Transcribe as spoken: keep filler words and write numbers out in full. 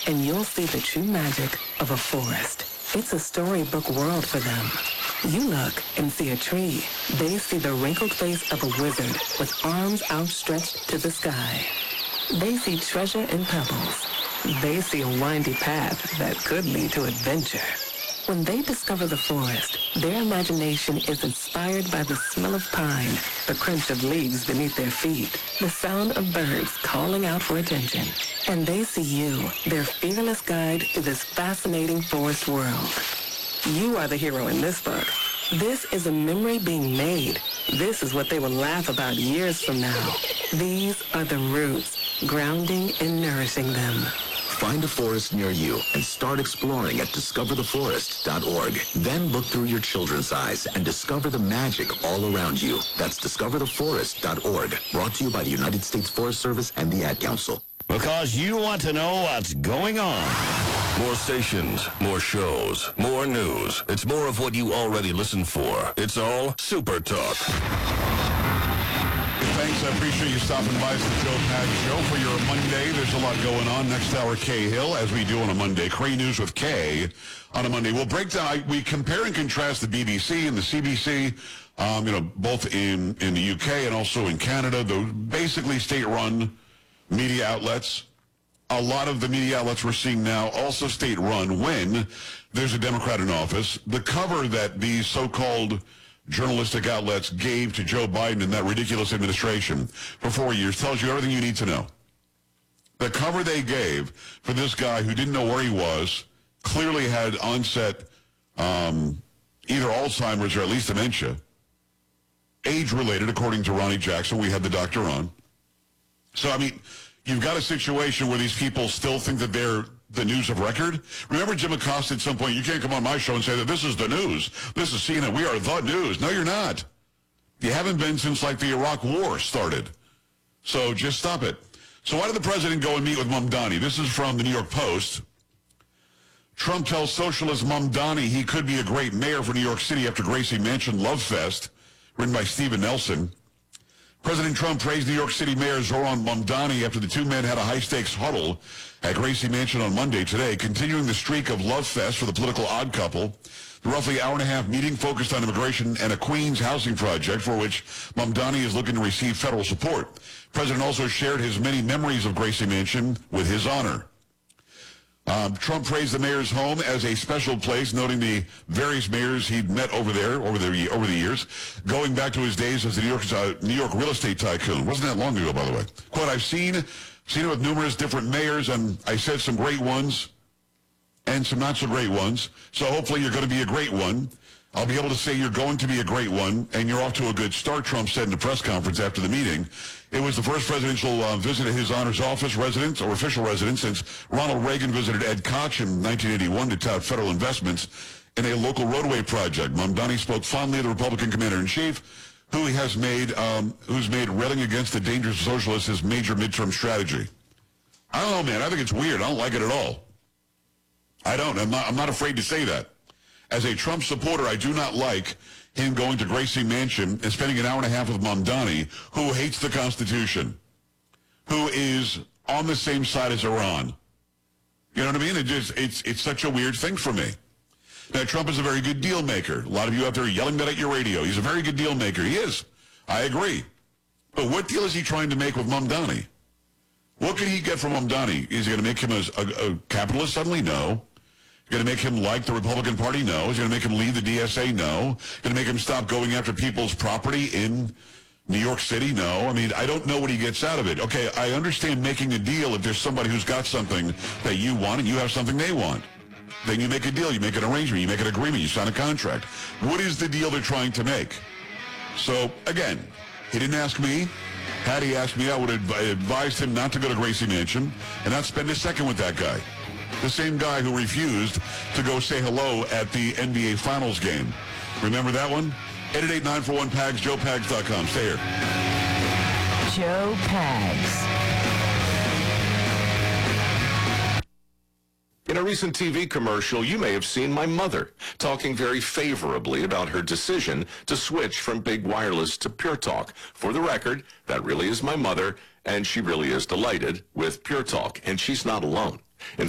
and you'll see the true magic of a forest. It's a storybook world for them. You look and see a tree. They see the wrinkled face of a wizard with arms outstretched to the sky. They see treasure in pebbles. They see a windy path that could lead to adventure. When they discover the forest, their imagination is inspired by the smell of pine, the crunch of leaves beneath their feet, the sound of birds calling out for attention. And they see you, their fearless guide to this fascinating forest world. You are the hero in this book. This is a memory being made. This is what they will laugh about years from now. These are the roots, grounding and nourishing them. Find a forest near you and start exploring at discover the forest dot org. Then look through your children's eyes and discover the magic all around you. That's discover the forest dot org. Brought to you by the United States Forest Service and the Ad Council. Because you want to know what's going on. More stations, more shows, more news. It's more of what you already listen for. It's all Super Talk. Thanks. I appreciate you stopping by. It's the Joe Pags Show for your Monday. There's a lot going on. Next hour, Kay Hill, as we do on a Monday. Cray News with Kay on a Monday. We'll break down. We compare and contrast the B B C and the C B C, um, you know, both in, in the U K and also in Canada. The basically state-run media outlets. A lot of the media outlets we're seeing now also state-run when there's a Democrat in office. The cover that these so-called journalistic outlets gave to Joe Biden and that ridiculous administration for four years tells you everything you need to know. The cover they gave for this guy who didn't know where he was, clearly had onset um, either Alzheimer's or at least dementia, age-related, according to Ronnie Jackson. We had the doctor on. So, I mean, you've got a situation where these people still think that they're the news of record. Remember Jim Acosta at some point, you can't come on my show and say that this is the news. This is C N N. We are the news. No, you're not. You haven't been since, like, the Iraq War started. So just stop it. So why did the president go and meet with Mamdani? This is from the New York Post. Trump tells socialist Mamdani he could be a great mayor for New York City after Gracie Mansion Love Fest, written by Stephen Nelson. President Trump praised New York City Mayor Zoran Mamdani after the two men had a high-stakes huddle at Gracie Mansion on Monday today, continuing the streak of love fest for the political odd couple. The roughly hour-and-a-half meeting focused on immigration and a Queens housing project for which Mamdani is looking to receive federal support. The president also shared his many memories of Gracie Mansion with his honor. Um, Trump praised the mayor's home as a special place, noting the various mayors he'd met over there over the over the years, going back to his days as the New York uh, New York real estate tycoon. Wasn't that long ago, by the way. Quote, I've seen seen it with numerous different mayors, and I said some great ones and some not so great ones. So hopefully you're going to be a great one. I'll be able to say you're going to be a great one, and you're off to a good start, Trump said in a press conference after the meeting. It was the first presidential uh, visit at his honor's office residence, or official residence, since Ronald Reagan visited Ed Koch in nineteen eighty-one to tout federal investments in a local roadway project. Mamdani spoke fondly of the Republican commander-in-chief, who he has made, um, who's made railing against the dangerous socialists his major midterm strategy. I don't know, man. I think it's weird. I don't like it at all. I don't. I'm not, I'm not afraid to say that. As a Trump supporter, I do not like him going to Gracie Mansion and spending an hour and a half with Mamdani, who hates the Constitution, who is on the same side as Iran. You know what I mean? It just, it's, it's such a weird thing for me. Now, Trump is a very good deal maker. A lot of you out there yelling that at your radio. He's a very good deal maker. He is. I agree. But what deal is he trying to make with Mamdani? What can he get from Mamdani? Is he going to make him a, a, a capitalist suddenly? No. Going to make him like the Republican Party? No. Is going to make him leave the D S A? No. Going to make him stop going after people's property in New York City? No. I mean, I don't know what he gets out of it. Okay, I understand making a deal if there's somebody who's got something that you want and you have something they want. Then you make a deal. You make an arrangement. You make an agreement. You sign a contract. What is the deal they're trying to make? So, again, he didn't ask me. Had he asked me, I would have advised him not to go to Gracie Mansion and not spend a second with that guy. The same guy who refused to go say hello at the N B A Finals game. Remember that one? eight eight eight, nine four one, P A G S, joe pags dot com. Stay here. Joe Pags. In a recent T V commercial, you may have seen my mother talking very favorably about her decision to switch from big wireless to Pure Talk. For the record, that really is my mother, and she really is delighted with Pure Talk, and she's not alone. In